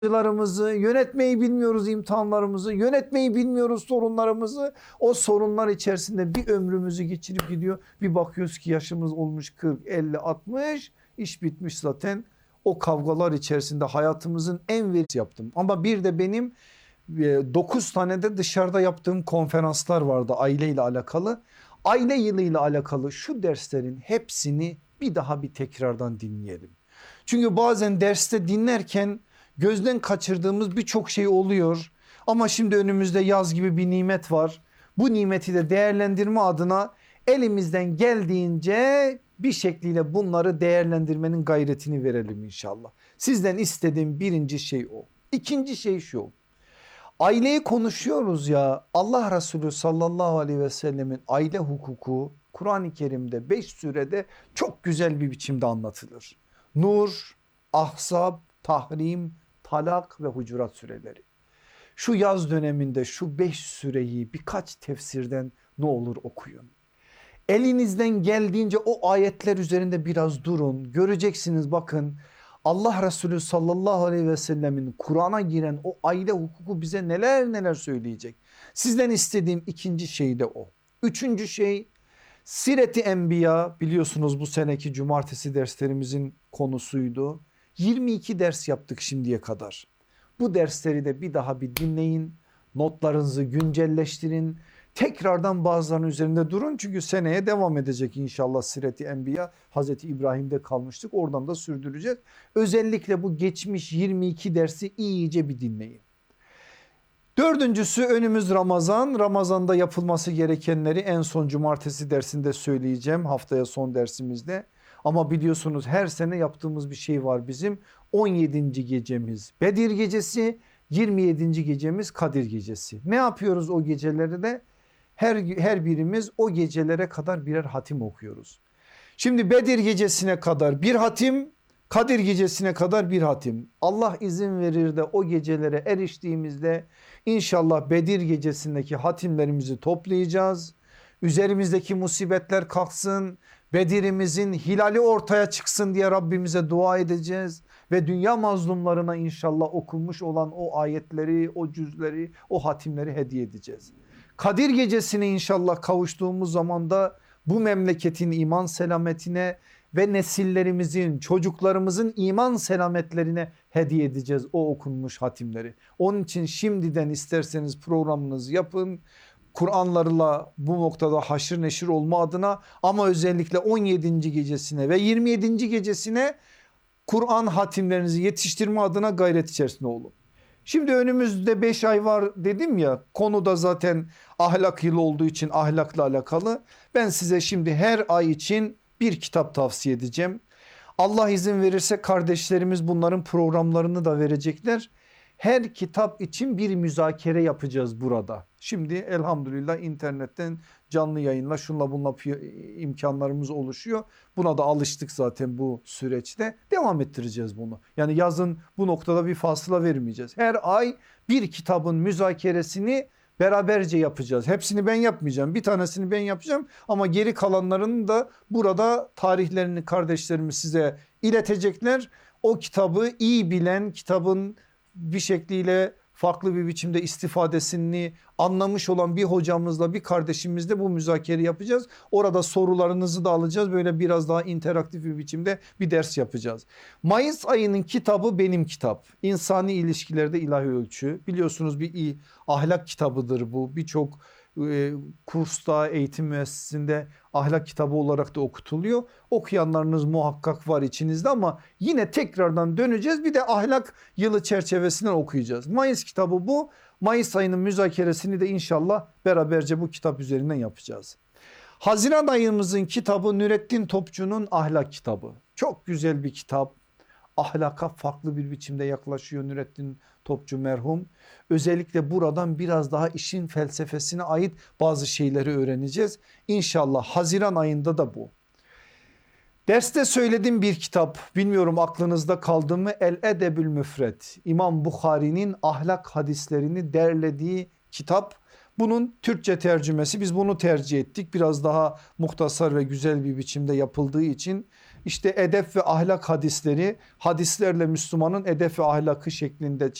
Yönetmeyi bilmiyoruz imtihanlarımızı, yönetmeyi bilmiyoruz sorunlarımızı. O sorunlar içerisinde bir ömrümüzü geçirip gidiyor. Bir bakıyoruz ki yaşımız olmuş 40, 50, 60, iş bitmiş zaten. O kavgalar içerisinde hayatımızın en verisi yaptım. Ama bir de benim 9 tane de dışarıda yaptığım konferanslar vardı aileyle alakalı. Aile yılıyla alakalı şu derslerin hepsini bir tekrardan dinleyelim. Çünkü bazen derste dinlerken gözden kaçırdığımız birçok şey oluyor. Ama şimdi önümüzde yaz gibi bir nimet var. Bu nimeti de değerlendirme adına elimizden geldiğince bir şekliyle bunları değerlendirmenin gayretini verelim inşallah. Sizden istediğim birinci şey o. İkinci şey şu. Aileyi konuşuyoruz ya, Allah Resulü sallallahu aleyhi ve sellemin aile hukuku Kur'an-ı Kerim'de 5 surede çok güzel bir biçimde anlatılır. Nur, Ahzab, Tahrim, Talak ve Hucurat sureleri. Şu yaz döneminde şu 5 süreyi birkaç tefsirden ne olur okuyun. Elinizden geldiğince o ayetler üzerinde biraz durun. Göreceksiniz, bakın Allah Resulü sallallahu aleyhi ve sellemin Kur'an'a giren o aile hukuku bize neler neler söyleyecek. Sizden istediğim ikinci şey de o. Üçüncü şey, Siret-i Enbiya, biliyorsunuz bu seneki cumartesi derslerimizin konusuydu. 22 ders yaptık şimdiye kadar. Bu dersleri de bir dinleyin. Notlarınızı güncelleştirin. Tekrardan bazılarının üzerinde durun. Çünkü seneye devam edecek inşallah Siret-i Enbiya. Hazreti İbrahim'de kalmıştık. Oradan da sürdüreceğiz. Özellikle bu geçmiş 22 dersi iyice bir dinleyin. Dördüncüsü, önümüz Ramazan. Ramazan'da yapılması gerekenleri en son cumartesi dersinde söyleyeceğim. Haftaya son dersimizde. Ama biliyorsunuz her sene yaptığımız bir şey var bizim. 17. gecemiz Bedir gecesi, 27. gecemiz Kadir gecesi. Ne yapıyoruz o geceleri de? Her birimiz o gecelere kadar birer hatim okuyoruz. Şimdi Bedir gecesine kadar bir hatim, Kadir gecesine kadar bir hatim. Allah izin verir de o gecelere eriştiğimizde inşallah Bedir gecesindeki hatimlerimizi toplayacağız. Üzerimizdeki musibetler kalksın, Bedir'imizin hilali ortaya çıksın diye Rabbimize dua edeceğiz. Ve dünya mazlumlarına inşallah okunmuş olan o ayetleri, o cüzleri, o hatimleri hediye edeceğiz. Kadir gecesine inşallah kavuştuğumuz zaman da bu memleketin iman selametine ve nesillerimizin, çocuklarımızın iman selametlerine hediye edeceğiz o okunmuş hatimleri. Onun için şimdiden isterseniz programınızı yapın. Kur'anlarla bu noktada haşır neşir olma adına, ama özellikle 17. gecesine ve 27. gecesine Kur'an hatimlerinizi yetiştirme adına gayret içerisinde olun. Şimdi önümüzde 5 ay var dedim ya, konu da zaten ahlak yılı olduğu için ahlakla alakalı. Ben size şimdi her ay için bir kitap tavsiye edeceğim. Allah izin verirse kardeşlerimiz bunların programlarını da verecekler. Her kitap için bir müzakere yapacağız burada. Şimdi elhamdülillah internetten canlı yayınla şunla bunla imkanlarımız oluşuyor. Buna da alıştık zaten bu süreçte. Devam ettireceğiz bunu. Yani yazın bu noktada bir fasıla vermeyeceğiz. Her ay bir kitabın müzakeresini beraberce yapacağız. Hepsini ben yapmayacağım. Bir tanesini ben yapacağım ama geri kalanlarının da burada tarihlerini kardeşlerimiz size iletecekler. O kitabı iyi bilen, kitabın bir şekliyle farklı bir biçimde istifadesini anlamış olan bir hocamızla, bir kardeşimizle bu müzakere yapacağız. Orada sorularınızı da alacağız. Böyle biraz daha interaktif bir biçimde bir ders yapacağız. Mayıs ayının kitabı benim kitap. İnsani İlişkilerde İlahi Ölçü. Biliyorsunuz bir ahlak kitabıdır bu. Birçok kursta, eğitim müessesinde ahlak kitabı olarak da okutuluyor. Okuyanlarınız muhakkak var içinizde ama yine tekrardan döneceğiz. Bir de ahlak yılı çerçevesinden okuyacağız. Mayıs kitabı bu. Mayıs ayının müzakeresini de inşallah beraberce bu kitap üzerinden yapacağız. Haziran ayımızın kitabı Nurettin Topçu'nun ahlak kitabı. Çok güzel bir kitap. Ahlaka farklı bir biçimde yaklaşıyor Nurettin Topçu merhum. Özellikle buradan biraz daha işin felsefesine ait bazı şeyleri öğreneceğiz. İnşallah Haziran ayında da bu. Derste söylediğim bir kitap, bilmiyorum aklınızda kaldı mı? El Edebül Müfret. İmam Bukhari'nin ahlak hadislerini derlediği kitap. Bunun Türkçe tercümesi, biz bunu tercih ettik. Biraz daha muhtasar ve güzel bir biçimde yapıldığı için İşte edep ve ahlak hadisleri, hadislerle Müslümanın edep ve ahlakı şeklinde